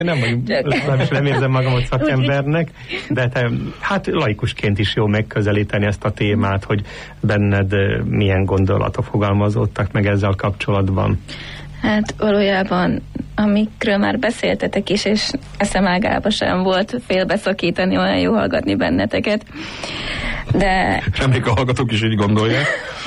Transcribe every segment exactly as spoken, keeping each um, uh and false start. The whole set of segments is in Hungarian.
Nem vagyunk, nem, nem érzem magamat szakembernek, de te, hát laikusként is jó megközelíteni ezt a témát, hogy benned milyen gondolatok fogalmazódtak meg ezzel kapcsolatban. Hát valójában, amikről már beszéltetek is, és eszem ágába sem volt félbeszakítani, olyan jó hallgatni benneteket. De... Reméljük a hallgatók is így gondolják.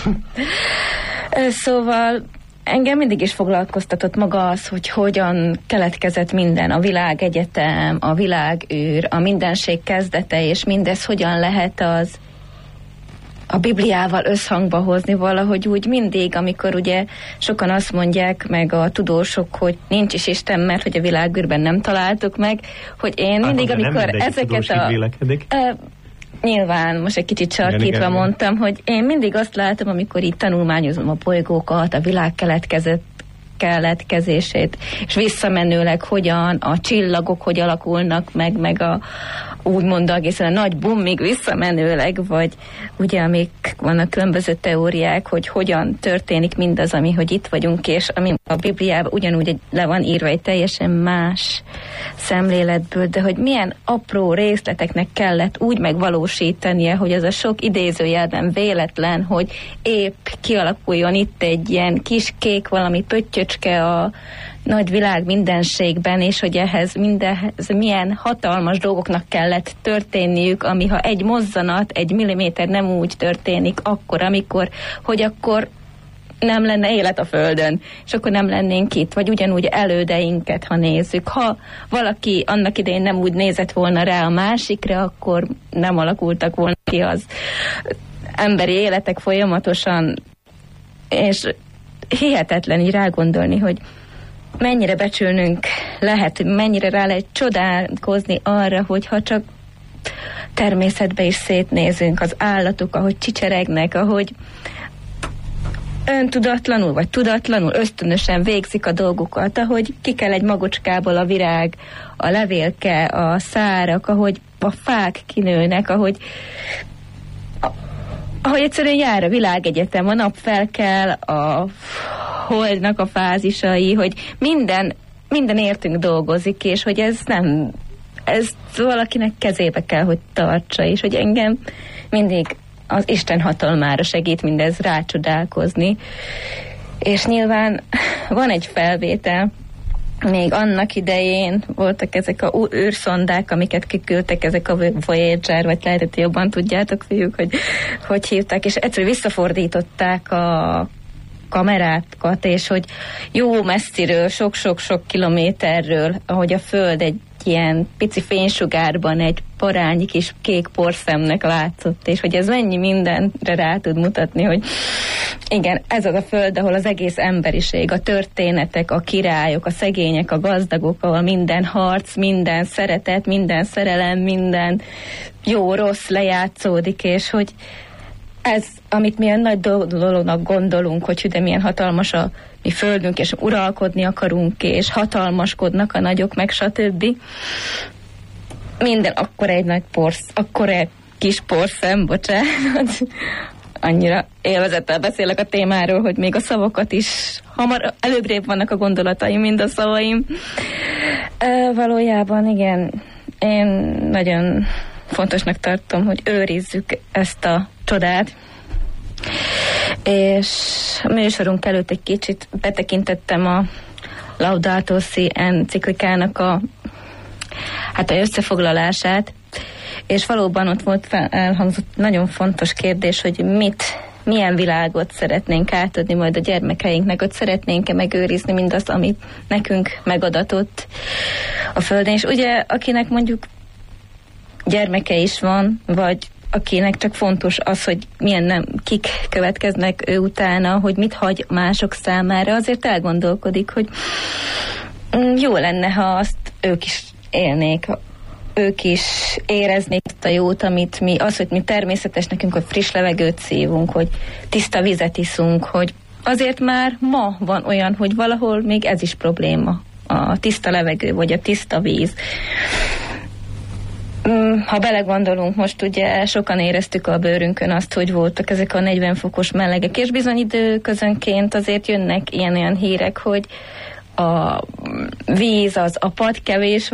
Szóval engem mindig is foglalkoztatott maga az, hogy hogyan keletkezett minden, a világegyetem, a világűr, a mindenség kezdete, és mindez hogyan lehet az a Bibliával összhangba hozni valahogy úgy mindig, amikor ugye sokan azt mondják, meg a tudósok, hogy nincs is Isten, mert hogy a világűrben nem találtuk meg, hogy én mindig, hát, amikor ezeket a... Uh, nyilván, most egy kicsit sarkítva mondtam, hogy én mindig azt látom, amikor itt tanulmányozom a bolygókat, a világ keletkezett keletkezését, és visszamenőleg hogyan a csillagok hogy alakulnak meg, meg a úgymond egészen a nagy bummig visszamenőleg, vagy ugye amik vannak különböző teóriák, hogy hogyan történik mindaz, ami, hogy itt vagyunk, és ami a Bibliában ugyanúgy le van írva egy teljesen más szemléletből, de hogy milyen apró részleteknek kellett úgy megvalósítania, hogy az a sok idézőjelben véletlen, hogy épp kialakuljon itt egy ilyen kis kék valami pöttyöcske a nagy világ mindenségben, és hogy ehhez mindenhez milyen hatalmas dolgoknak kellett történniük, ami ha egy mozzanat, egy milliméter nem úgy történik akkor, amikor, hogy akkor nem lenne élet a Földön, és akkor nem lennénk itt, vagy ugyanúgy elődeinket, ha nézzük. Ha valaki annak idején nem úgy nézett volna rá a másikra, akkor nem alakultak volna ki az emberi életek folyamatosan, és hihetetlen így rágondolni, hogy mennyire becsülnünk lehet, mennyire rá lehet csodálkozni arra, hogyha csak természetbe is szétnézünk, az állatok, ahogy csicseregnek, ahogy öntudatlanul, vagy tudatlanul, ösztönösen végzik a dolgukat, ahogy kikel egy magocskából a virág, a levélke, a szárak, ahogy a fák kinőnek, ahogy ahogy egyszerűen jár a világegyetem, a nap felkel, a holdnak a fázisai, hogy minden, minden értünk dolgozik, és hogy ez nem, ez valakinek kezébe kell, hogy tartsa, és hogy engem mindig az Isten hatalmára segít mindez rácsodálkozni. És nyilván van egy felvétel, még annak idején voltak ezek a űrszondák, amiket kiküldtek, ezek a Voyager, vagy lehetett jobban tudjátok, fiúk, hogy hogy hívták, és egyszerűen visszafordították a kamerákat, és hogy jó messziről, sok-sok-sok kilométerről, ahogy a Föld egy ilyen pici fénysugárban egy parányi kis kék porszemnek látszott, és hogy ez mennyi mindenre rá tud mutatni, hogy igen, ez az a Föld, ahol az egész emberiség, a történetek, a királyok, a szegények, a gazdagok, ahol minden harc, minden szeretet, minden szerelem, minden jó-rossz lejátszódik, és hogy ez, amit milyen nagy dolognak gondolunk, hogy de milyen hatalmas a mi földünk, és uralkodni akarunk, és hatalmaskodnak a nagyok, meg stb. Minden akkor egy nagy porsz, akkor egy kis porszem, bocsánat. Annyira élvezettel beszélek a témáról, hogy még a szavakat is hamar, előbbrébb vannak a gondolataim, mint a szavaim. E, valójában igen, én nagyon fontosnak tartom, hogy őrizzük ezt a csodát. És a műsorunk előtt egy kicsit betekintettem a Laudato Si enciklikának a hát a összefoglalását, és valóban ott volt elhangzott nagyon fontos kérdés, hogy mit, milyen világot szeretnénk átadni majd a gyermekeinknek, hogy szeretnénk-e megőrizni mindazt, amit nekünk megadatott a Földön. És ugye, akinek mondjuk gyermeke is van, vagy akinek csak fontos az, hogy milyen nem, kik következnek ő utána, hogy mit hagy mások számára, azért elgondolkodik, hogy jó lenne, ha azt ők is élnék, ők is éreznék a jót, amit mi, az, hogy mi természetes nekünk, hogy friss levegőt szívunk, hogy tiszta vizet iszunk, hogy azért már ma van olyan, hogy valahol még ez is probléma, a tiszta levegő, vagy a tiszta víz. Ha belegondolunk, most ugye sokan éreztük a bőrünkön azt, hogy voltak ezek a negyven fokos melegek, és bizony időközönként azért jönnek ilyen-olyan hírek, hogy a víz, az a pad kevés